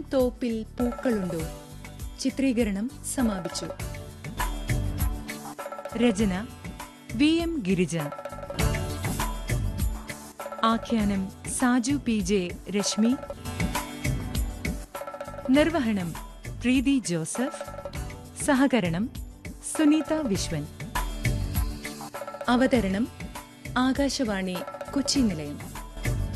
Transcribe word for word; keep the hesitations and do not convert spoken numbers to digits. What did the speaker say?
തോപ്പിൽ പൂക്കളുണ്ടോ ചിത്രീകരണം സമാപിച്ചു. രചന V M Girija. ആഖ്യാനം സാജു പി ജെ രശ്മി. നിർവഹണം പ്രീതി ജോസഫ്. സഹകരണം സുനീത വിശ്വൻ. അവതരണം ആകാശവാണി കൊച്ചി നിലയം.